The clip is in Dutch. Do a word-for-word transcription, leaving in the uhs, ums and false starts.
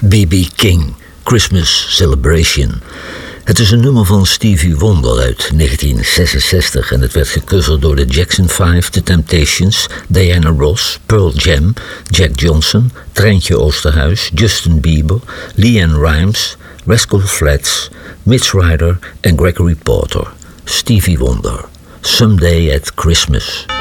B B. King, Christmas Celebration. Het is een nummer van Stevie Wonder uit negentien zesenzestig en het werd gecoverd door de Jackson vijf, The Temptations, Diana Ross, Pearl Jam, Jack Johnson, Treintje Oosterhuis, Justin Bieber, LeAnn Rimes, Rascal Flatts, Mitch Ryder en Gregory Porter. Stevie Wonder, Someday at Christmas.